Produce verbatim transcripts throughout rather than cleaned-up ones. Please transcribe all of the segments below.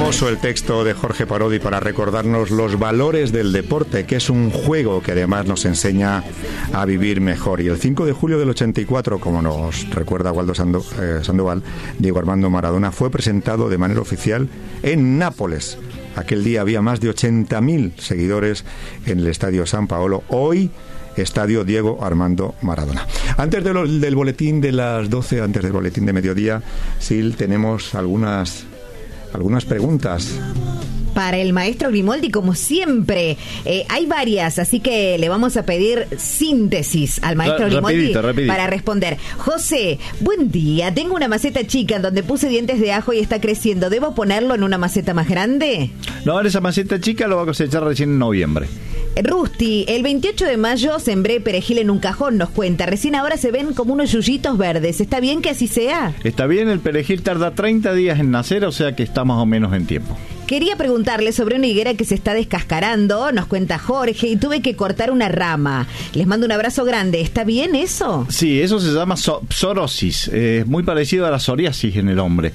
Hermoso el texto de Jorge Parodi para recordarnos los valores del deporte, que es un juego que además nos enseña a vivir mejor. Y el cinco de julio del ochenta y cuatro, como nos recuerda Waldo Sando, eh, Sandoval, Diego Armando Maradona fue presentado de manera oficial en Nápoles. Aquel día había más de ochenta mil seguidores en el Estadio San Paolo. Hoy, Estadio Diego Armando Maradona. Antes de lo, del boletín de las doce, antes del boletín de mediodía, Sil, tenemos algunas... algunas preguntas. Para el maestro Grimoldi, como siempre. Eh, hay varias, así que le vamos a pedir síntesis al maestro Ra- Grimoldi rapidito, rapidito. para responder. José, buen día. Tengo una maceta chica en donde puse dientes de ajo y está creciendo. ¿Debo ponerlo en una maceta más grande? No, en esa maceta chica lo va a cosechar recién en noviembre. Rusti, el veintiocho de mayo sembré perejil en un cajón, nos cuenta. Recién ahora se ven como unos yuyitos verdes. ¿Está bien que así sea? Está bien, el perejil tarda treinta días en nacer, o sea que está más o menos en tiempo. Quería preguntarle sobre una higuera que se está descascarando, nos cuenta Jorge, y tuve que cortar una rama. Les mando un abrazo grande. ¿Está bien eso? Sí, eso se llama so- psorosis. Eh, es muy parecido a la psoriasis en el hombre.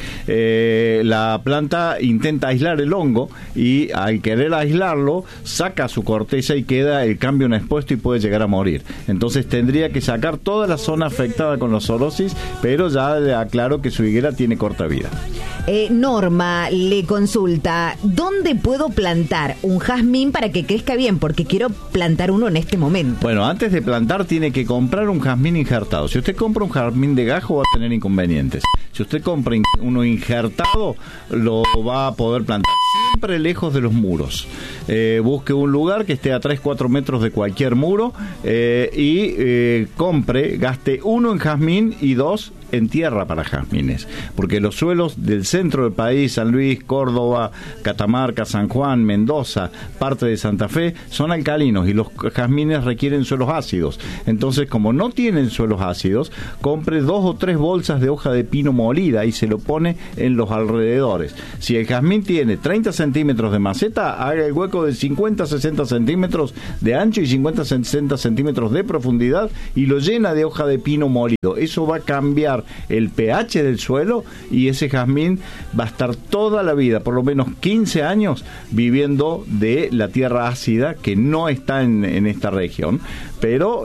Eh, la planta intenta aislar el hongo y al querer aislarlo, saca su corteza y queda el cambio expuesto y puede llegar a morir. Entonces tendría que sacar toda la zona afectada con la psorosis, pero ya le aclaro que su higuera tiene corta vida. Eh, Norma le consulta, ¿dónde puedo plantar un jazmín para que crezca bien? Porque quiero plantar uno en este momento. Bueno, antes de plantar tiene que comprar un jazmín injertado. Si usted compra un jazmín de gajo va a tener inconvenientes. Si usted compra in- uno injertado, lo va a poder plantar siempre lejos de los muros. Eh, busque un lugar que esté a tres, cuatro metros de cualquier muro eh, y eh, compre, gaste uno en jazmín y dos en tierra para jazmines, porque los suelos del centro del país, San Luis, Córdoba, Catamarca, San Juan, Mendoza, parte de Santa Fe, son alcalinos y los jazmines requieren suelos ácidos. Entonces, como no tienen suelos ácidos, compre dos o tres bolsas de hoja de pino molida y se lo pone en los alrededores. Si el jazmín tiene treinta centímetros de maceta, haga el hueco de cincuenta a sesenta centímetros de ancho y cincuenta a sesenta centímetros de profundidad y lo llena de hoja de pino molido. Eso va a cambiar el pH del suelo y ese jazmín va a estar toda la vida, por lo menos quince años, viviendo de la tierra ácida que no está en, en esta región, pero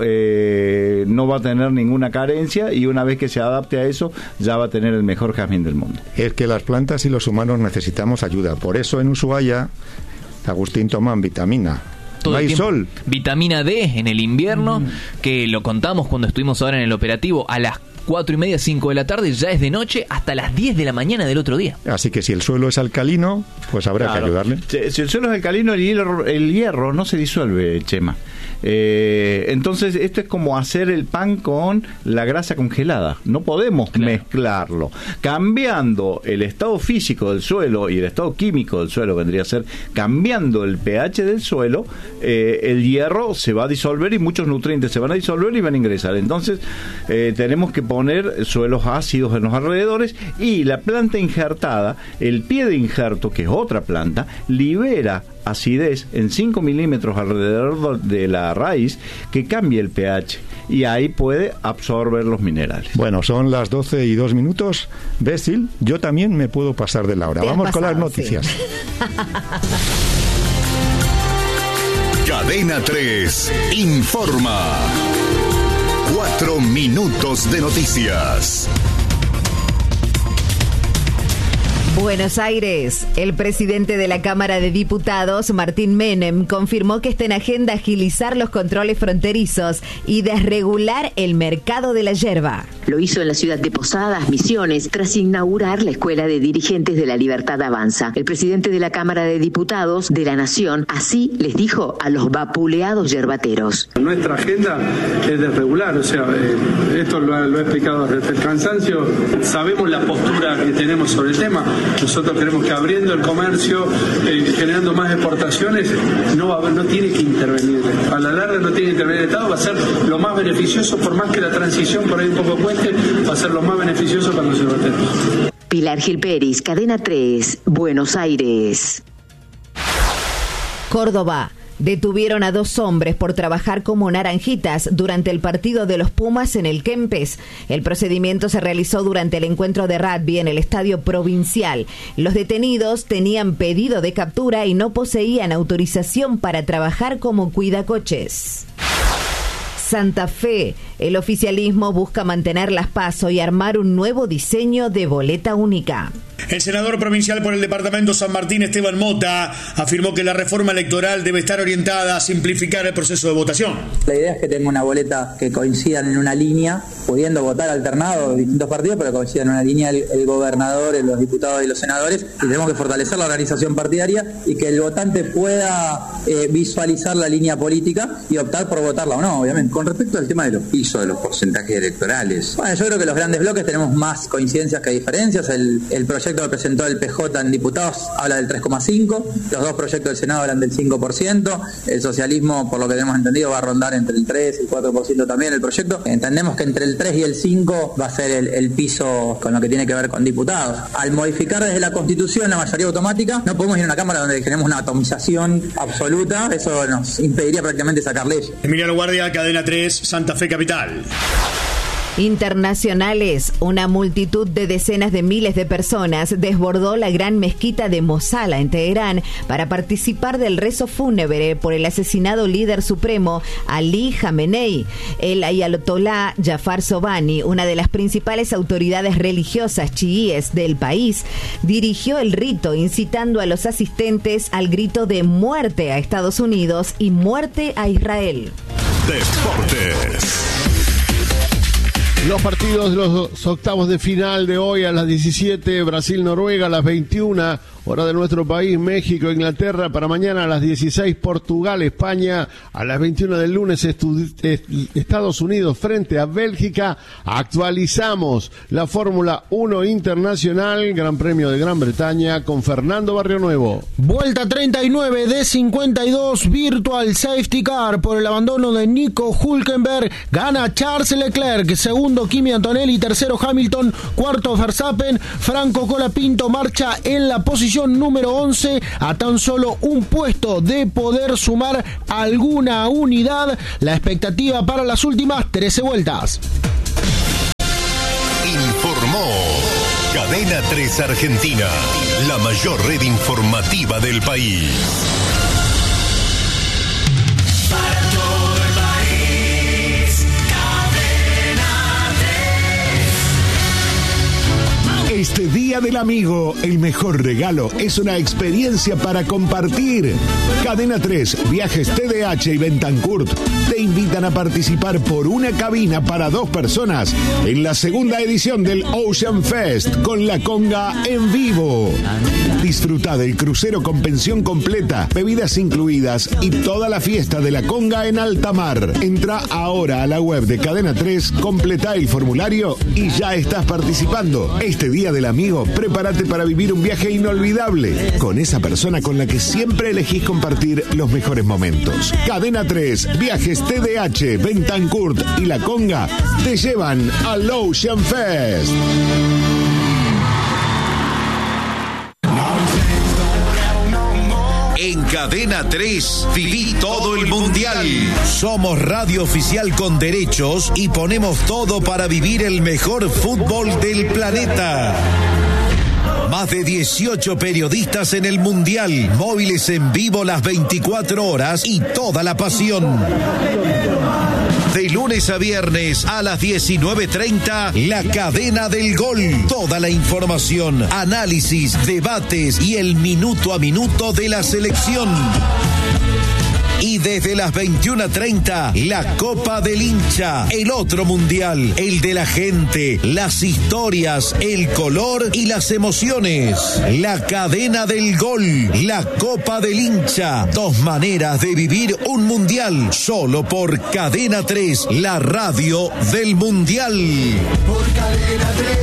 eh, no va a tener ninguna carencia y una vez que se adapte a eso ya va a tener el mejor jazmín del mundo. Es que las plantas y los humanos necesitamos ayuda. Por eso en Ushuaia, Agustín, toman vitamina. Todo No el hay tiempo. sol. Vitamina D en el invierno, mm. que lo contamos cuando estuvimos ahora en el operativo, a las cuatro y media, cinco de la tarde, ya es de noche hasta las diez de la mañana del otro día. Así que si el suelo es alcalino, pues habrá Claro. que ayudarle. Si, si el suelo es alcalino, el hierro, el hierro no se disuelve, Chema. Eh, entonces, esto es como hacer el pan con la grasa congelada. No podemos Claro. mezclarlo. Cambiando el estado físico del suelo y el estado químico del suelo, vendría a ser cambiando el pH del suelo, eh, el hierro se va a disolver y muchos nutrientes se van a disolver y van a ingresar. Entonces, eh, tenemos que poner suelos ácidos en los alrededores y la planta injertada, el pie de injerto, que es otra planta, libera acidez en cinco milímetros alrededor de la raíz que cambia el pH y ahí puede absorber los minerales. Bueno, son las doce y dos minutos. Bésil, yo también me puedo pasar de la hora. Te has Vamos con las pasado, noticias. sí. Cadena tres informa. Cuatro minutos de noticias. Buenos Aires. El presidente de la Cámara de Diputados, Martín Menem, confirmó que está en agenda agilizar los controles fronterizos y desregular el mercado de la yerba. Lo hizo en la ciudad de Posadas, Misiones, tras inaugurar la Escuela de Dirigentes de la Libertad Avanza. El presidente de la Cámara de Diputados de la Nación así les dijo a los vapuleados yerbateros. Nuestra agenda es desregular, o sea, eh, esto lo, lo he explicado desde el cansancio, sabemos la postura que tenemos sobre el tema. Nosotros creemos que abriendo el comercio, eh, generando más exportaciones, no va a haber, no tiene que intervenir. A la larga no tiene que intervenir el Estado, va a ser lo más beneficioso, por más que la transición por ahí un poco cueste, va a ser lo más beneficioso para los yerbateros. Pilar Gil Pérez, Cadena tres, Buenos Aires. Córdoba. Detuvieron a dos hombres por trabajar como naranjitas durante el partido de los Pumas en el Kempes. El procedimiento se realizó durante el encuentro de rugby en el estadio provincial. Los detenidos tenían pedido de captura y no poseían autorización para trabajar como cuidacoches. Santa Fe. El oficialismo busca mantener las PASO y armar un nuevo diseño de boleta única. El senador provincial por el departamento San Martín, Esteban Mota, afirmó que la reforma electoral debe estar orientada a simplificar el proceso de votación. La idea es que tenga una boleta que coincidan en una línea, pudiendo votar alternado distintos partidos, pero coincidan en una línea el, el gobernador, los diputados y los senadores. Y tenemos que fortalecer la organización partidaria y que el votante pueda eh, visualizar la línea política y optar por votarla o no, obviamente. Con respecto al tema de los pisos, de los porcentajes electorales. Bueno, yo creo que los grandes bloques tenemos más coincidencias que diferencias. El, el proyecto que presentó el P J en diputados habla del tres coma cinco, los dos proyectos del Senado hablan del cinco por ciento, el socialismo, por lo que tenemos entendido, va a rondar entre el tres y el cuatro por ciento también el proyecto. Entendemos que entre el tres y el cinco va a ser el, el piso con lo que tiene que ver con diputados. Al modificar desde la Constitución la mayoría automática, no podemos ir a una Cámara donde tenemos una atomización absoluta, eso nos impediría prácticamente sacar leyes. Emiliano Guardia, Cadena tres, Santa Fe Capital. Internacionales. Una multitud de decenas de miles de personas desbordó la gran mezquita de Mosala en Teherán para participar del rezo fúnebre por el asesinado líder supremo Ali Khamenei. El ayatolá Jafar Sobhani, una de las principales autoridades religiosas chiíes del país, dirigió el rito incitando a los asistentes al grito de muerte a Estados Unidos y muerte a Israel. Deportes. Los partidos de los octavos de final de hoy a las diecisiete, Brasil-Noruega, a las veintiuna, hora de nuestro país, México, Inglaterra, para mañana a las dieciséis, Portugal, España, a las veintiuna del lunes, estu- Estados Unidos frente a Bélgica. Actualizamos la Fórmula uno Internacional, Gran Premio de Gran Bretaña, con Fernando Barrionuevo. Vuelta treinta y nueve de cincuenta y dos, Virtual Safety Car por el abandono de Nico Hülkenberg, gana Charles Leclerc, segundo Kimi Antonelli, tercero Hamilton, cuarto Verstappen, Franco Colapinto marcha en la posición número once, a tan solo un puesto de poder sumar alguna unidad. La expectativa para las últimas trece vueltas. Informó Cadena tres Argentina, la mayor red informativa del país. Este Día del Amigo, el mejor regalo es una experiencia para compartir. Cadena tres, Viajes T D H y Bentancurt te invitan a participar por una cabina para dos personas en la segunda edición del Ocean Fest con la conga en vivo. Disfruta del crucero con pensión completa, bebidas incluidas y toda la fiesta de la conga en alta mar. Entra ahora a la web de Cadena tres, completa el formulario y ya estás participando. Este Día del Amigo, prepárate para vivir un viaje inolvidable con esa persona con la que siempre elegís compartir los mejores momentos. Cadena tres, Viajes T D H, Bentancurt y La Conga te llevan al Ocean Fest. En Cadena tres, viví todo el mundial. Somos radio oficial con derechos y ponemos todo para vivir el mejor fútbol del planeta. Más de dieciocho periodistas en el mundial, móviles en vivo las veinticuatro horas y toda la pasión. De lunes a viernes a las diecinueve treinta, La Cadena del Gol. Toda la información, análisis, debates y el minuto a minuto de la selección. Y desde las veintiuna treinta, la Copa del Hincha, el otro mundial, el de la gente, las historias, el color y las emociones. La Cadena del Gol, la Copa del Hincha, dos maneras de vivir un mundial, solo por Cadena tres, la radio del mundial. Por Cadena tres.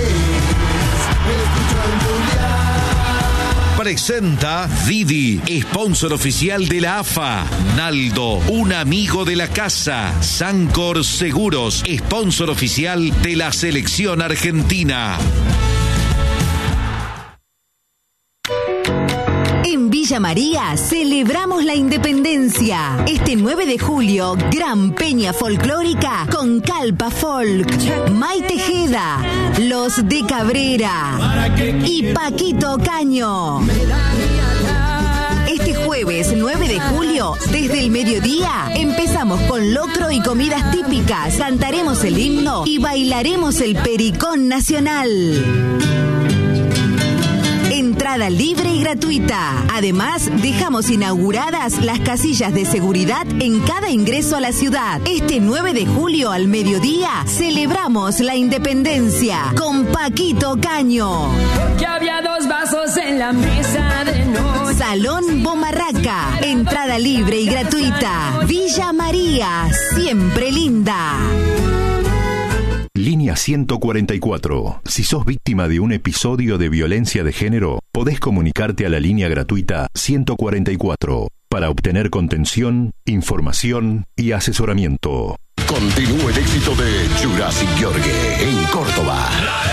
Presenta Didi, sponsor oficial de la A F A. Naldo, un amigo de la casa. Sancor Seguros, sponsor oficial de la selección argentina. En Villa Villa María celebramos la independencia. Este nueve de julio, gran peña folclórica con Calpa Folk, May Tejeda, Los de Cabrera y Paquito Caño. Este jueves nueve de julio, desde el mediodía, empezamos con locro y comidas típicas, cantaremos el himno y bailaremos el pericón nacional. Entrada libre y gratuita. Además, dejamos inauguradas las casillas de seguridad en cada ingreso a la ciudad. Este nueve de julio al mediodía, celebramos la independencia con Paquito Caño. Porque había dos vasos en la mesa de noche. Salón Bomarraca. Entrada libre y gratuita. Villa María, siempre linda. Línea ciento cuarenta y cuatro. Si sos víctima de un episodio de violencia de género, podés comunicarte a la línea gratuita ciento cuarenta y cuatro para obtener contención, información y asesoramiento. Continúa el éxito de Jurassic Jorge en Córdoba.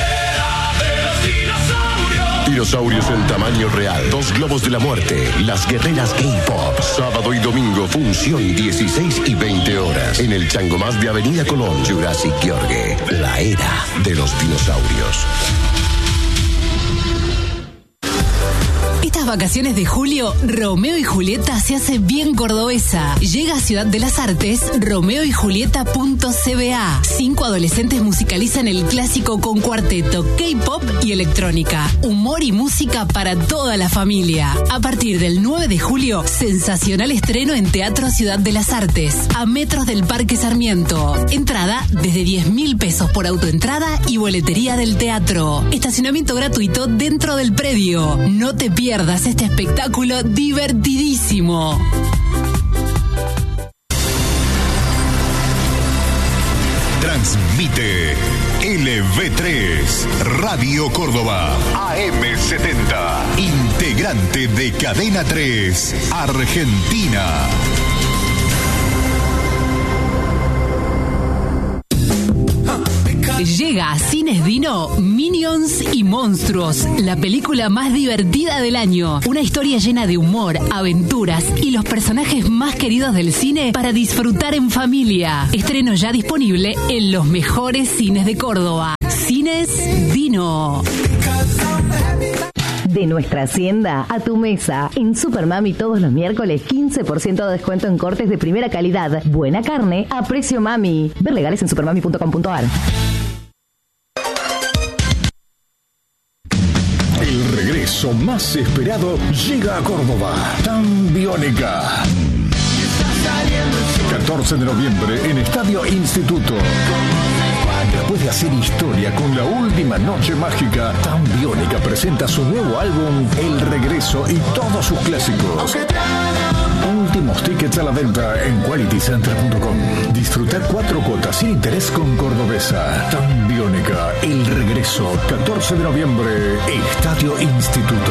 Dinosaurios en tamaño real, dos globos de la muerte, las guerreras K-Pop. Sábado y domingo, función dieciséis y veinte horas. En el Changomás de Avenida Colón, Jurassic Jorge, la era de los dinosaurios. Estas vacaciones de julio, Romeo y Julieta se hace bien cordobesa. Llega a Ciudad de las Artes, romeo y julieta punto c b a. Cinco adolescentes musicalizan el clásico con cuarteto, K-pop y electrónica. Humor y música para toda la familia. A partir del nueve de julio, sensacional estreno en Teatro Ciudad de las Artes, a metros del Parque Sarmiento. Entrada desde diez mil pesos por autoentrada y boletería del teatro. Estacionamiento gratuito dentro del predio. No te pierdas este espectáculo divertidísimo. Transmite L V tres, Radio Córdoba, A M setenta, integrante de Cadena tres, Argentina. Llega a Cines Dino Minions y Monstruos, la película más divertida del año. Una historia llena de humor, aventuras y los personajes más queridos del cine para disfrutar en familia. Estreno ya disponible en los mejores cines de Córdoba. Cines Dino. De nuestra hacienda a tu mesa. En Supermami todos los miércoles quince por ciento de descuento en cortes de primera calidad. Buena carne a precio mami. Ver legales en supermami punto com punto a r. El regreso más esperado llega a Córdoba. Tan Biónica. catorce de noviembre en Estadio Instituto. Después de hacer historia con la última noche mágica, Tan Biónica presenta su nuevo álbum El Regreso y todos sus clásicos. Últimos tickets a la venta en quality center punto com. Disfrutar cuatro cuotas sin interés con Cordobesa. Tan Biónica, El Regreso, catorce de noviembre, Estadio Instituto.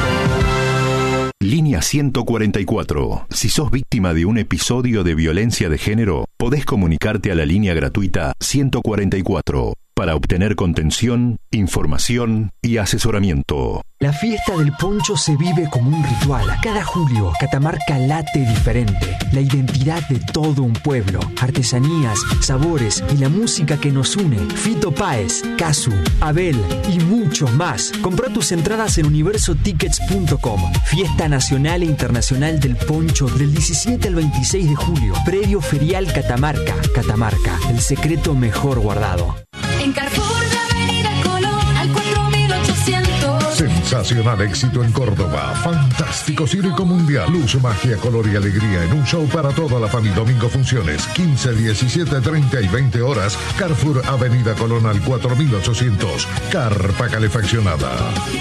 Línea ciento cuarenta y cuatro. Si sos víctima de un episodio de violencia de género, podés comunicarte a la línea gratuita ciento cuarenta y cuatro para obtener contención, información y asesoramiento. La fiesta del poncho se vive como un ritual. Cada julio, Catamarca late diferente. La identidad de todo un pueblo, artesanías, sabores y la música que nos une. Fito Páez, Casu, Abel y muchos más. Comprá tus entradas en universo tickets punto com. Fiesta nacional e internacional del poncho del diecisiete al veintiséis de julio. Predio Ferial Catamarca. Catamarca, el secreto mejor guardado. En Carrefour de Avenida Colón al cuatro mil ochocientos. Sensacional éxito en Córdoba. Fantástico circo mundial. Luz, magia, color y alegría en un show para toda la familia. Domingo funciones quince, diecisiete, treinta y veinte horas. Carrefour Avenida Colón al cuatro mil ochocientos. Carpa calefaccionada.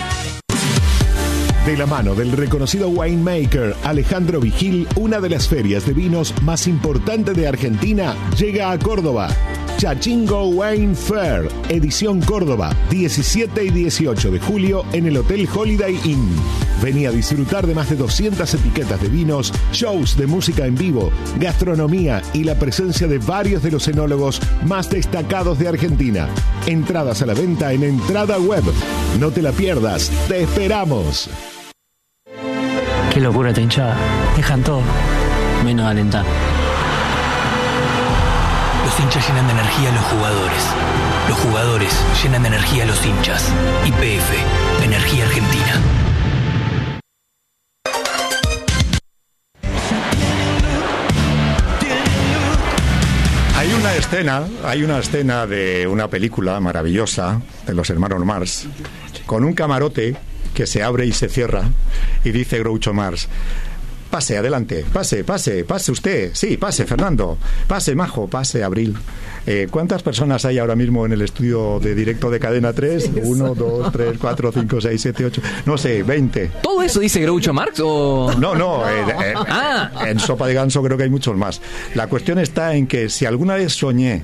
De la mano del reconocido winemaker Alejandro Vigil, una de las ferias de vinos más importantes de Argentina llega a Córdoba. Chachingo Wine Fair, edición Córdoba, diecisiete y dieciocho de julio en el Hotel Holiday Inn. Vení a disfrutar de más de doscientas etiquetas de vinos, shows de música en vivo, gastronomía y la presencia de varios de los enólogos más destacados de Argentina. Entradas a la venta en Entrada Web. No te la pierdas, te esperamos. Qué locura esta hinchada. Dejan todo, menos alentar. Los hinchas llenan de energía a los jugadores. Los jugadores llenan de energía a los hinchas. Y P F, Energía Argentina. Hay una escena, hay una escena de una película maravillosa de los hermanos Marx, con un camarote que se abre y se cierra, y dice Groucho Marx: pase, adelante, pase, pase, pase usted, sí, pase, Fernando, pase, Majo, pase, Abril. Eh, ¿Cuántas personas hay ahora mismo en el estudio de directo de Cadena tres? Uno, dos, tres, cuatro, cinco, seis, siete, ocho, no sé, veinte. ¿Todo eso dice Groucho Marx o...? No, no, eh, eh, ah. en Sopa de Ganso creo que hay muchos más. La cuestión está en que si alguna vez soñé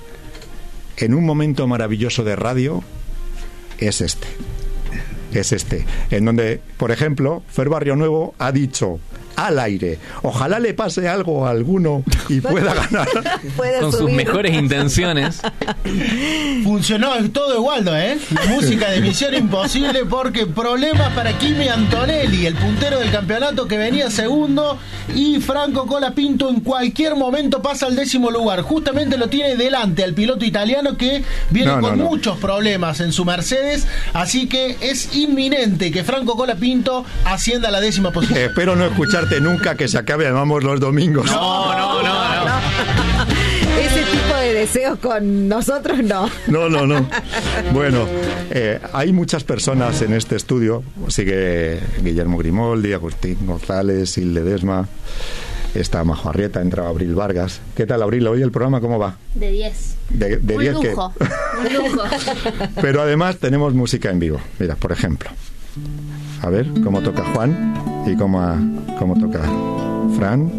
en un momento maravilloso de radio, es este. Es este, en donde, por ejemplo, Fer Barrio Nuevo ha dicho al aire: ojalá le pase algo a alguno y pueda ganar. Con sus mejores intenciones. Funcionó todo Waldo, ¿eh? La música de Misión Imposible, porque problemas para Kimi Antonelli, el puntero del campeonato que venía segundo, y Franco Colapinto en cualquier momento pasa al décimo lugar. Justamente lo tiene delante al piloto italiano que viene no, no, con no. muchos problemas en su Mercedes, así que es inminente que Franco Colapinto ascienda a la décima posición. Eh, espero no escucharte nunca que se acabe Amamos los domingos. No, no, no, no. Ese tipo de deseos con nosotros no. No, no, no. Bueno, eh, hay muchas personas en este estudio. Sigue Guillermo Grimoldi, Agustín González, Hilde Desma. Está Majo Arrieta, entra Abril Vargas. ¿Qué tal, Abril? ¿Hoy el programa cómo va? De diez. De, de un diez lujo, un lujo. Pero además tenemos música en vivo. Mira, por ejemplo, a ver cómo toca Juan y cómo, cómo toca Fran.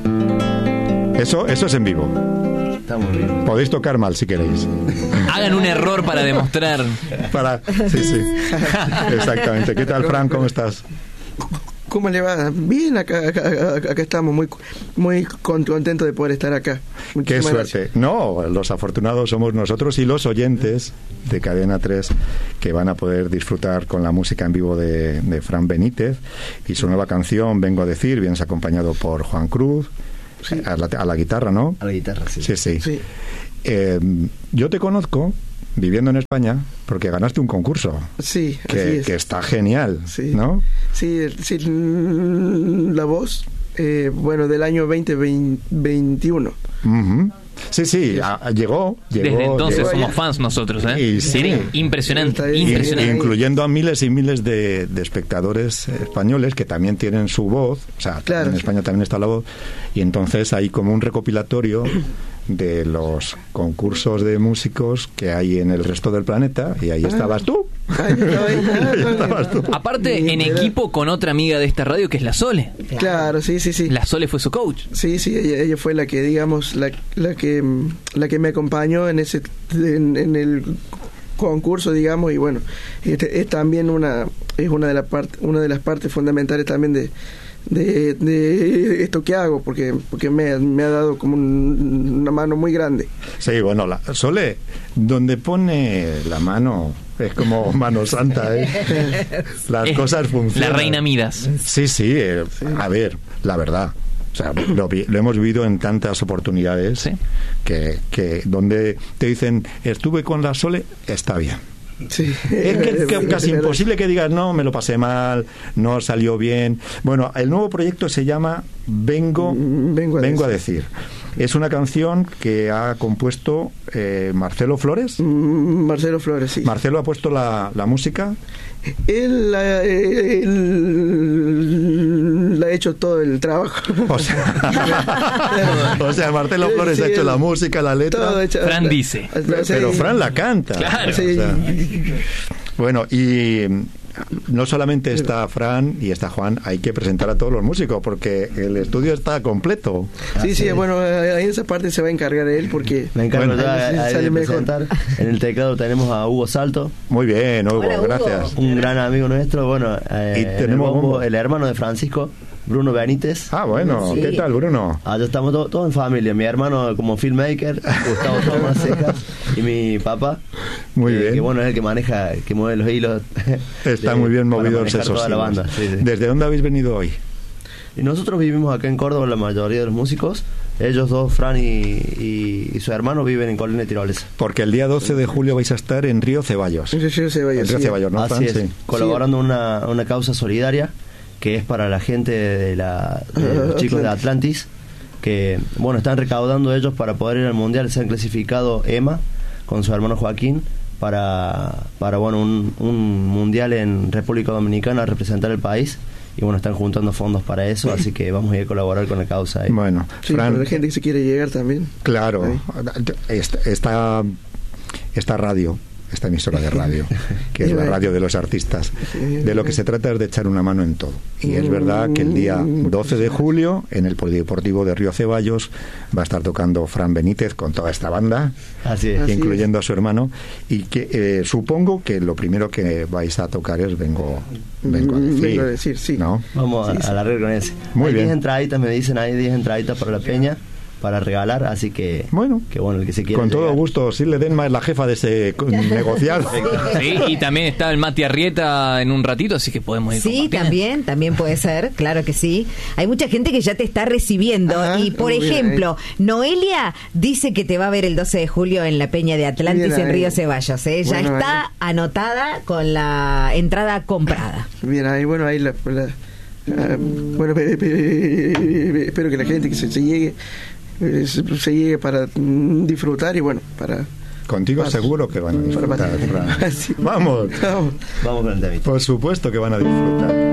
Eso, eso es en vivo. Estamos bien. Podéis tocar mal si queréis. Hagan un error para demostrar. Para, sí, sí. Exactamente. ¿Qué tal, Fran? ¿Cómo estás? ¿Cómo le va? Bien, acá, acá, acá estamos muy muy contentos de poder estar acá. Qué Muchísimas suerte. gracias. No, los afortunados somos nosotros y los oyentes de Cadena tres, que van a poder disfrutar con la música en vivo de, de Fran Benítez y su nueva canción Vengo a decir. Vienes acompañado por Juan Cruz, Sí. a, la, a la guitarra, ¿no? A la guitarra, sí. Sí, sí. Sí. Eh, yo te conozco viviendo en España porque ganaste un concurso. Sí, que, así es. que está genial, Sí. ¿no? Sí, sí, La Voz, eh, bueno, del año veinte veintiuno. Uh-huh. Sí, sí, a, llegó, llegó. Desde entonces llegó somos ya. fans nosotros, ¿eh? Y sí. Sí, impresionante, Y- impresionante. incluyendo a miles y miles de, de espectadores españoles que también tienen su voz, o sea, Claro. en España también está la voz, y entonces hay como un recopilatorio de los concursos de músicos que hay en el resto del planeta, y ahí estabas tú. Ahí estaba ahí. Ahí estabas tú. Aparte, en equipo con otra amiga de esta radio que es la Sole. Claro, sí, sí, sí. La Sole fue su coach. Sí, sí, ella, ella fue la que, digamos, la, la que la que me acompañó en ese en, en el concurso, digamos, y bueno, este, es también una es una de las partes una de las partes fundamentales también de de, de esto que hago, porque porque me, me ha dado como un- una mano muy grande. Sí, bueno, la, Sole, donde pone la mano es como mano santa, ¿eh? Las Es cosas funcionan. la reina Midas. Sí, sí, eh, a ver, la verdad. O sea, lo, vi- lo hemos vivido en tantas oportunidades que, que donde te dicen, estuve con la Sole, está bien. Sí. Es que, que casi imposible que digas, no, me lo pasé mal, no salió bien. Bueno, el nuevo proyecto se llama Vengo, Vengo a, Vengo a decir. decir. Es una canción que ha compuesto eh, Marcelo Flores. Marcelo Flores, sí. Marcelo ha puesto la, la música. Él, eh, él, él ha hecho todo el trabajo. O sea, o sea, Marcelo Flores Sí, ha hecho él- la música, la letra. todo hecho- Fran dice. Pero Fran la canta. Claro. O sea, bueno, y no solamente está Fran y está Juan, hay que presentar a todos los músicos porque el estudio está completo. Sí, sí, bueno, ahí en esa parte se va a encargar él porque Me encargo bueno, ya, ahí ahí sale de mejor. presentar. En el teclado tenemos a Hugo Salto. Muy bien, Hugo, Hola, Hugo. gracias. Un gran amigo nuestro, bueno, eh, Y en el tenemos bombo, bombo. el hermano de Francisco, Bruno Benítez. Ah, bueno, Sí. ¿qué tal, Bruno? Allá estamos todos todo en familia. Mi hermano como filmmaker, Gustavo Tomás Cejas, y mi papá. Muy que, bien. Que bueno, es el que maneja, que mueve los hilos. Está de- muy bien para movidos manejar esos toda la hilos. banda. Sí, sí. ¿Desde dónde habéis venido hoy? Y nosotros vivimos acá en Córdoba, la mayoría de los músicos. Ellos dos, Fran y, y, y su hermano, viven en Colina de Tirolesa. Porque el día doce de julio vais a estar en Río Ceballos. En Río Ceballos, en Río sí. Ceballos, ¿no, Fran? Así es, Sí. colaborando en una, una causa solidaria que es para la gente de, la, de los chicos de Atlantis, que bueno, están recaudando ellos para poder ir al Mundial. Se han clasificado Emma con su hermano Joaquín para, para bueno, un, un Mundial en República Dominicana, a representar el país. Y bueno, están juntando fondos para eso, así que vamos a ir a colaborar con la causa ahí. Bueno, Sí, Fran, para la gente que se quiere llegar también. claro, Ahí. esta, esta, esta radio, esta emisora de radio, que es la radio de los artistas, de lo que se trata es de echar una mano en todo. Y es verdad que el día doce de julio, en el Polideportivo de Río Ceballos, va a estar tocando Fran Benítez con toda esta banda, Así es. incluyendo a su hermano, y que eh, supongo que lo primero que vais a tocar es Vengo, vengo a decir, Vengo a decir, sí. ¿no? Vamos a, Sí, sí. a la red con ese. Muy hay bien. diez entraditas, me dicen, hay diez entraditas para la peña, para regalar, así que bueno, que bueno, el que se quiera Con todo llegar. gusto. Si le den más la jefa de ese negociado. Sí, y también está el Mati Arrieta en un ratito, así que podemos ir. Sí, también, también puede ser, claro que sí. Hay mucha gente que ya te está recibiendo. Ajá, y, por muy bien ejemplo, Noelia dice que te va a ver el doce de julio en la Peña de Atlantis Bien en ahí. Río Ceballos. ¿eh? Ya Bueno, está ahí. anotada con la entrada comprada. Bien, ahí, bueno, ahí la... la- ah, bueno, pe- pe- pe- espero que la gente que se, se llegue, eh, se, se llegue para mm, disfrutar y bueno, para... Contigo para- seguro que van a para- disfrutar. para- Fran. Sí. Vamos. Vamos. Vamos con el temita. Por supuesto que van a disfrutar.